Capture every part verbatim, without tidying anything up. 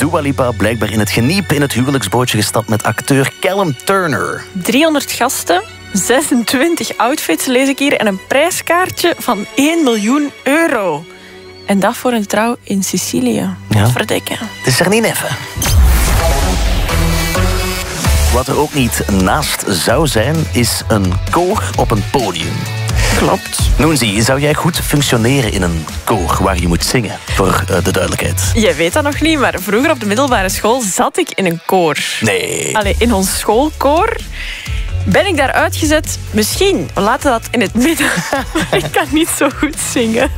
Dua Lipa blijkbaar in het geniep in het huwelijksbootje gestapt met acteur Callum Turner. driehonderd gasten, zesentwintig outfits lees ik hier en een prijskaartje van één miljoen euro. En dat voor een trouw in Sicilië. Ja. Wat verdikken. Het is er niet even. Wat er ook niet naast zou zijn, is een koor op een podium. Klopt. Noenzi, zou jij goed functioneren in een koor waar je moet zingen? Voor uh, de duidelijkheid. Jij weet dat nog niet, maar vroeger op de middelbare school zat ik in een koor. Nee. Allee, in ons schoolkoor. Ben ik daar uitgezet? Misschien. We laten dat in het midden. Ik kan niet zo goed zingen.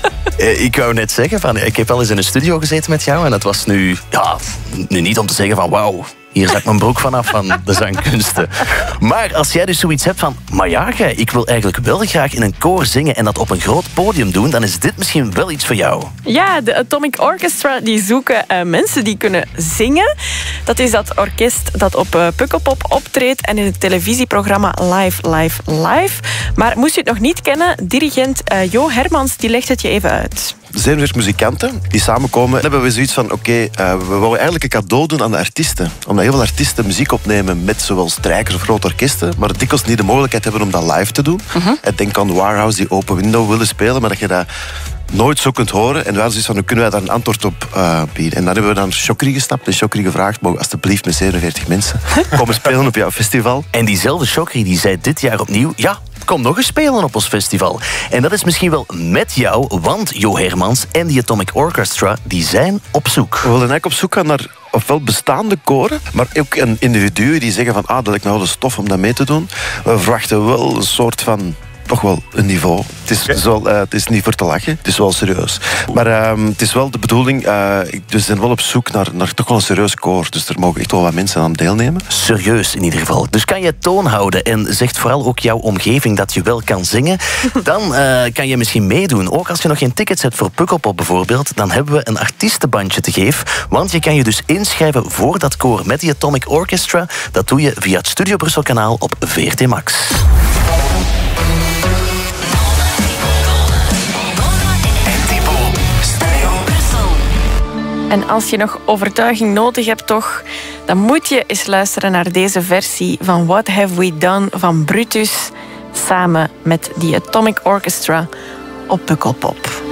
Ik wou net zeggen, van, ik heb wel eens in een studio gezeten met jou en dat was nu, ja, nu niet om te zeggen van wauw, hier zak mijn broek vanaf van de zangkunsten. Maar als jij dus zoiets hebt van, maar ja, gij, ik wil eigenlijk wel graag in een koor zingen en dat op een groot podium doen, dan is dit misschien wel iets voor jou. Ja, de Atomic Orchestra die zoeken uh, mensen die kunnen zingen. Dat is dat orkest dat op uh, Pukkelpop optreedt en in het televisieprogramma Live, Live, Live. Maar moest je het nog niet kennen, dirigent uh, Jo Hermans die legt het je even uit. Er zijn weer muzikanten die samenkomen. Dan hebben we zoiets van, oké, okay, uh, we willen eigenlijk een cadeau doen aan de artiesten. Omdat heel veel artiesten muziek opnemen met zowel strijkers of grote orkesten, maar dikwijls niet de mogelijkheid hebben om dat live te doen. Uh-huh. En denk aan Warhouse die Open Window willen spelen, maar dat je dat nooit zo kunt horen. En we hadden zoiets van, hoe kunnen wij daar een antwoord op uh, bieden? En dan hebben we naar Chokri gestapt en Chokri gevraagd, mogen alsjeblieft met zevenenveertig mensen komen spelen op jouw festival. En diezelfde Chokri die zei dit jaar opnieuw, ja, kom nog eens spelen op ons festival. En dat is misschien wel met jou, want Jo Hermans en die Atomic Orchestra, die zijn op zoek. We willen eigenlijk op zoek gaan naar ofwel bestaande koren, maar ook een individuen die zeggen van, ah, dat lijkt me wel de stof om dat mee te doen. We verwachten wel een soort van, toch wel een niveau. Het is, okay. wel, uh, het is niet voor te lachen, het is wel serieus. Maar uh, het is wel de bedoeling, uh, we zijn wel op zoek naar, naar toch wel een serieus koor. Dus er mogen echt wel wat mensen aan deelnemen. Serieus in ieder geval. Dus kan je toon houden en zegt vooral ook jouw omgeving dat je wel kan zingen, dan uh, kan je misschien meedoen. Ook als je nog geen tickets hebt voor Pukkelpop bijvoorbeeld, dan hebben we een artiestenbandje te geven. Want je kan je dus inschrijven voor dat koor met die Atomic Orchestra. Dat doe je via het Studio Brussel kanaal op V R T Max. En als je nog overtuiging nodig hebt, toch, dan moet je eens luisteren naar deze versie van What Have We Done van Brutus, samen met die Atomic Orchestra op Pukkelpop.